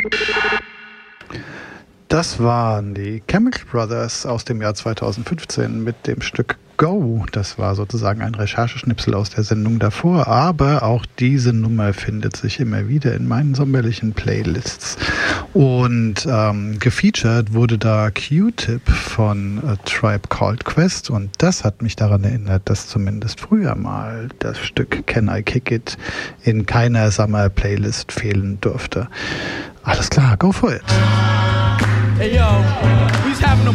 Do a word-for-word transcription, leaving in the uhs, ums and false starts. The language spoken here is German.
Das waren die Chemical Brothers aus dem Jahr zweitausendfünfzehn mit dem Stück Go. Das war sozusagen ein Rechercheschnipsel aus der Sendung davor, aber auch diese Nummer findet sich immer wieder in meinen sommerlichen Playlists. Und ähm, gefeatured wurde da Q-Tip von A Tribe Called Quest, und das hat mich daran erinnert, dass zumindest früher mal das Stück Can I Kick It in keiner Summer-Playlist fehlen durfte. Alles klar, go for it! Hey yo, we just having a